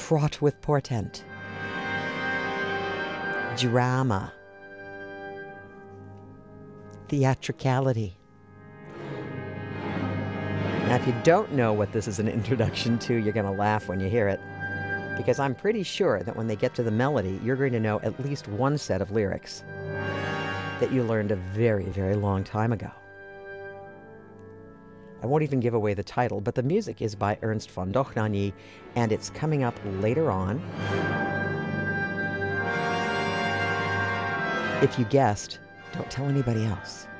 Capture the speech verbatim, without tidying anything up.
fraught with portent, drama, theatricality. Now, if you don't know what this is an introduction to, you're going to laugh when you hear it, because I'm pretty sure that when they get to the melody, you're going to know at least one set of lyrics that you learned a very, very long time ago. I won't even give away the title, but the music is by Ernst von Dohnanyi, and it's coming up later on. If you guessed, don't tell anybody else.